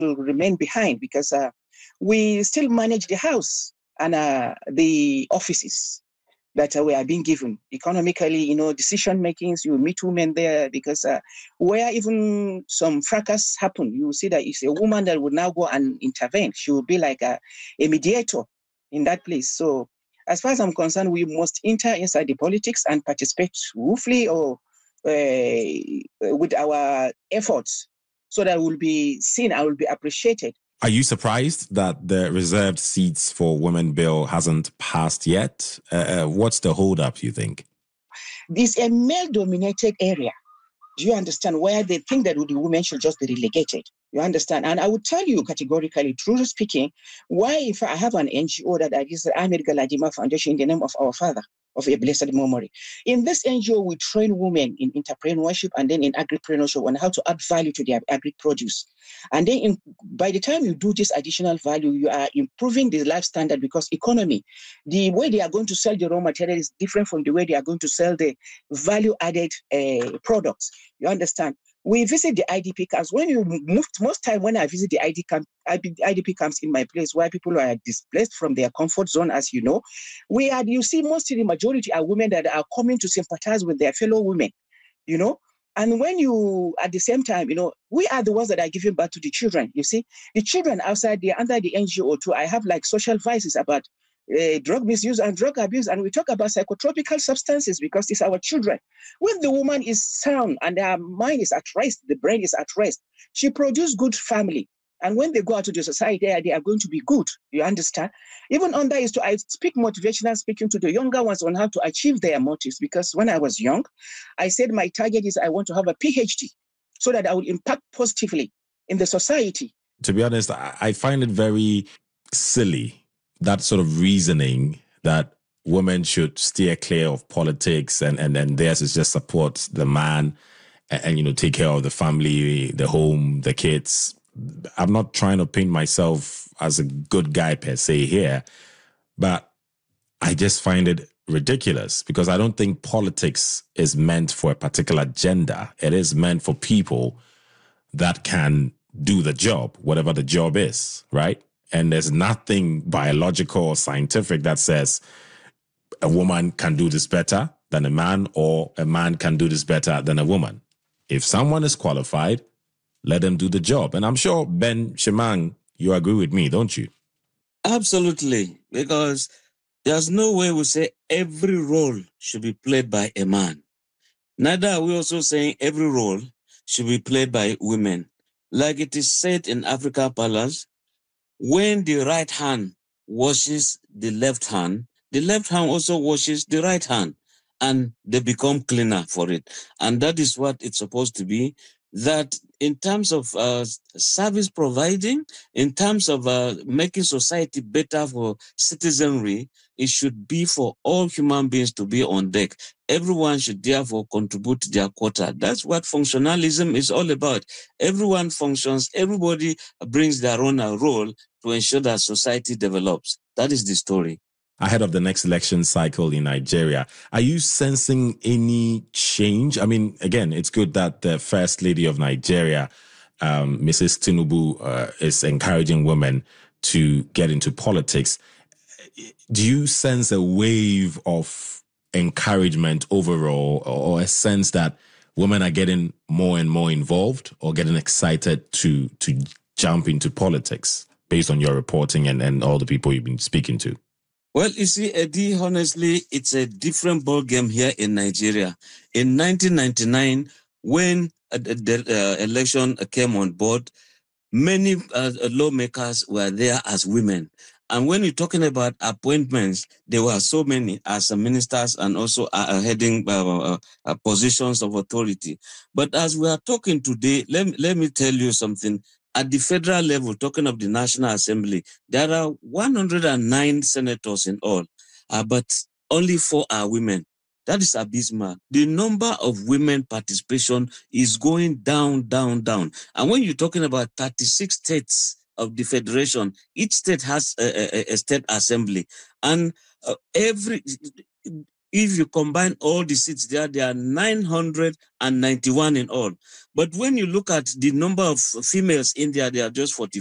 will remain behind because we still manage the house and the offices that we are being given economically, decision makings. You meet women there because where even some fracas happen, you will see that it's a woman that would now go and intervene. She will be like a mediator in that place. So as far as I'm concerned, we must enter inside the politics and participate roughly or with our efforts so that we'll be seen and will be appreciated. Are you surprised that the reserved seats for women bill hasn't passed yet? What's the holdup, you think? It's a male-dominated area. Do you understand? Where they think that the women should just be relegated. You understand? And I would tell you categorically, truly speaking, why if I have an NGO that is the Ahmed Galadima Foundation in the name of our father, of a blessed memory. In this NGO, we train women in entrepreneurship and then in agripreneurship on how to add value to their agri-produce. And then by the time you do this additional value, you are improving the life standard because economy, the way they are going to sell the raw material is different from the way they are going to sell the value-added products. You understand? We visit the IDP camps. When you move, most time when I visit the IDP camps in my place where people are displaced from their comfort zone, as you know, you see mostly the majority are women that are coming to sympathize with their fellow women, And when you, at the same time, we are the ones that are giving birth to the children. You see, the children outside there under the NGO too, I have like social vices about drug misuse and drug abuse, and we talk about psychotropical substances because it's our children. When the woman is sound and her mind is at rest, the brain is at rest, she produces good family. And when they go out to the society, they are going to be good. You understand? Even on that I speak motivational speaking to the younger ones on how to achieve their motives. Because when I was young, I said my target is I want to have a PhD so that I will impact positively in the society. To be honest, I find it very silly, that sort of reasoning that women should steer clear of politics and theirs is just support the man and take care of the family, the home, the kids. I'm not trying to paint myself as a good guy per se here, but I just find it ridiculous because I don't think politics is meant for a particular gender. It is meant for people that can do the job, whatever the job is, right? And there's nothing biological or scientific that says a woman can do this better than a man or a man can do this better than a woman. If someone is qualified, let them do the job. And I'm sure, Ben Shemang, you agree with me, don't you? Absolutely, because there's no way we say every role should be played by a man. Neither are we also saying every role should be played by women. Like it is said in Africa Palace, when the right hand washes the left hand also washes the right hand, and they become cleaner for it. And that is what it's supposed to be, that in terms of service providing, in terms of making society better for citizenry, it should be for all human beings to be on deck. Everyone should therefore contribute their quota. That's what functionalism is all about. Everyone functions, everybody brings their own role to ensure that society develops. That is the story. Ahead of the next election cycle in Nigeria, are you sensing any change? I mean, again, it's good that the First Lady of Nigeria, Mrs. Tinubu, is encouraging women to get into politics. Do you sense a wave of encouragement overall, or a sense that women are getting more and more involved or getting excited to jump into politics based on your reporting and all the people you've been speaking to? Well, you see, Eddie, honestly, it's a different ballgame here in Nigeria. In 1999, when the election came on board, many lawmakers were there as women. And when you're talking about appointments, there were so many as ministers and also heading positions of authority. But as we are talking today, let me tell you something. At the federal level, talking of the National Assembly, there are 109 senators in all, but only 4 are women. That is abysmal. The number of women participation is going down, down, down. And when you're talking about 36 states of the federation, each state has a state assembly. And if you combine all the seats there are 991 in all. But when you look at the number of females in there, they are just 40.